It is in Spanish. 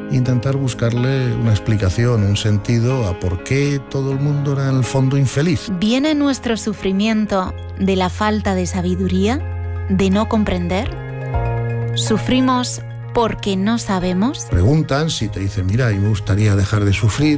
e intentar buscarle una explicación, un sentido a por qué todo el mundo era en el fondo infeliz. ¿Viene nuestro sufrimiento de la falta de sabiduría, de no comprender? ¿Sufrimos porque no sabemos? Preguntan si te dicen, mira, y me gustaría dejar de sufrir,